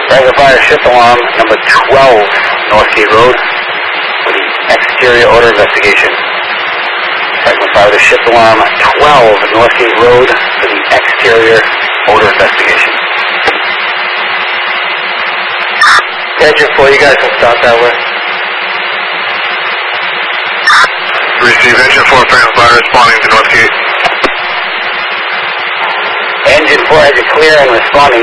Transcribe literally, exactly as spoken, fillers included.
Fragment fire shift alarm number twelve, Northgate Road, for the exterior odor investigation. Fragment fire to shift alarm twelve, Northgate Road, for the exterior odor investigation. Engine four, you guys can stop that way. Receive engine four, fragment fire responding to Northgate. Engine four has you clear and responding